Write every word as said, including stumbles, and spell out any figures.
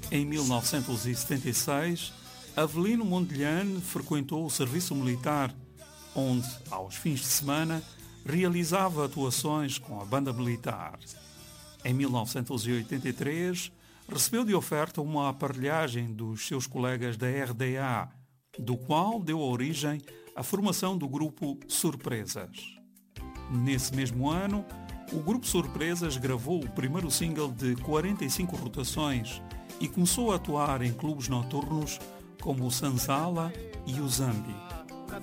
Em mil novecentos e setenta e seis, Avelino Mondlane frequentou o serviço militar, onde, aos fins de semana, realizava atuações com a banda militar. Em mil novecentos e oitenta e três, recebeu de oferta uma aparelhagem dos seus colegas da R D A, do qual deu origem à formação do grupo Surpresas. Nesse mesmo ano, o grupo Surpresas gravou o primeiro single de quarenta e cinco rotações e começou a atuar em clubes noturnos como o Sanzala e o Zambi.